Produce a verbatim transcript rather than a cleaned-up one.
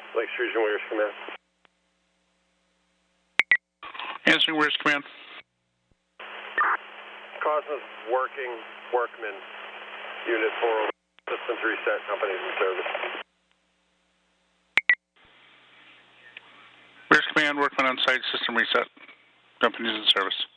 Lakes Region Warriors Command. Answering Warriors Command. Cosmos working, Workman, Unit four oh, Systems Reset, companies in service. Warriors Command, Workman on site, System Reset, companies in service.